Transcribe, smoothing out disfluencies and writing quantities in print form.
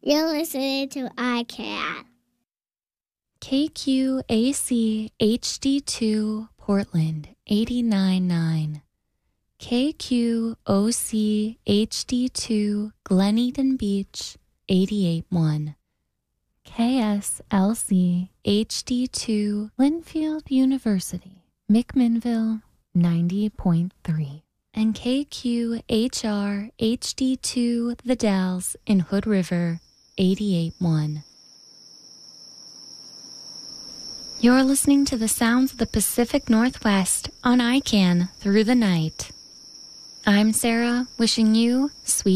You're listening to iCat. KQAC HD2 Portland 89.9. KQOC HD2 Glen Eden Beach 88.1. KSLC HD2 Linfield University McMinnville 90.3. And KQHR HD2 The Dalles in Hood River 88.1. You're listening to the sounds of the Pacific Northwest on ICANN through the night. I'm Sarah, wishing you sweet